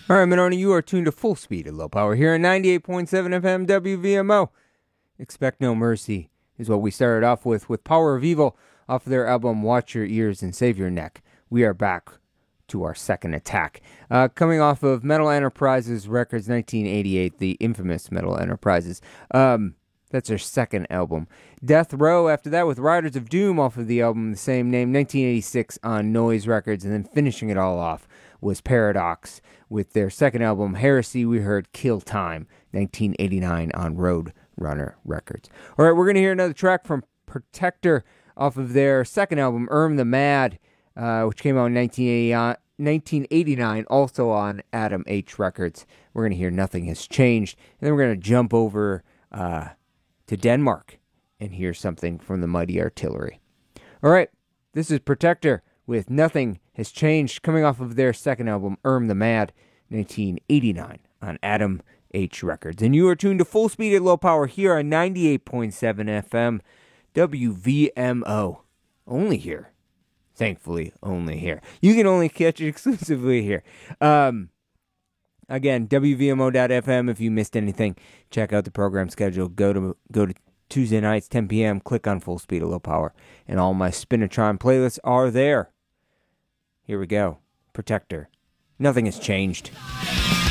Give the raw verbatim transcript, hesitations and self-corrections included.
All right, Monona, you are tuned to Full Speed at Low Power here at ninety-eight point seven F M W V M O. Expect No Mercy is what we started off with, with Power of Evil off of their album Watch Your Ears and Save Your Neck. We are back to our second attack. Uh, coming off of Metal Enterprises Records nineteen eighty-eight, the infamous Metal Enterprises. Um, that's their second album. Death Row after that with Riders of Doom off of the album the same name, nineteen eighty-six on Noise Records, and then finishing it all off was Paradox with their second album, Heresy. We heard Kill Time, nineteen eighty-nine on Road Runner Records. All right, we're going to hear another track from Protector off of their second album, Erm the Mad, uh, which came out in nineteen eighty-nine, also on Adam H. Records. We're going to hear Nothing Has Changed, and then we're going to jump over uh, to Denmark and hear something from the Mighty Artillery. All right, this is Protector with Nothing Has Changed, coming off of their second album, Erm the Mad, nineteen eighty-nine, on Adam H. Records. And you are tuned to Full Speed at Low Power here on ninety-eight point seven F M, W V M O. Only here. Thankfully, only here. You can only catch it exclusively here. Um, again, W V M O dot F M. If you missed anything, check out the program schedule. Go to go to Tuesday nights, ten p.m. Click on Full Speed at Low Power. And all my Spinatron playlists are there. Here we go. Protector. Nothing has changed.